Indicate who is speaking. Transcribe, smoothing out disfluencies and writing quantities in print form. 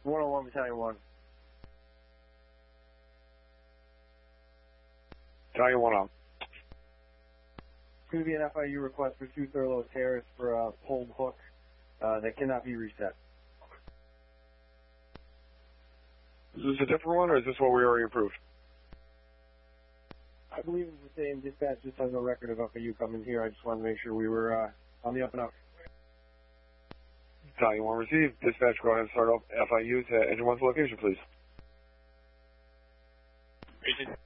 Speaker 1: 101 Battalion 1.
Speaker 2: Battalion 1 on.
Speaker 1: It's going to be an FIU request for 2 Thurlow Terrace for a pulled hook that cannot be reset.
Speaker 2: Is this a different one, or is this what we already approved?
Speaker 1: I believe it's the same. Dispatch just has no record of FIU coming here. I just wanted to make sure we were on the up and up.
Speaker 2: Battalion 1 received. Dispatch, go ahead and start up FIU to Engine 1's location, please.
Speaker 3: Agent